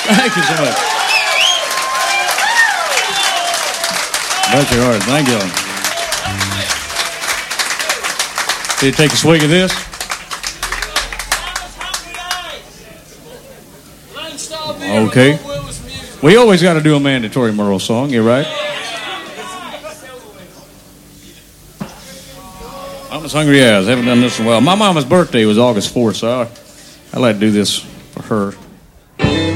Thank you so much. Bless your heart. Thank you. Did you take a swig of this? Okay. We always got to do a mandatory Merle song. You're right. I'm as hungry as. I haven't done this in a while. My mama's birthday was August 4th, so I like to do this for her.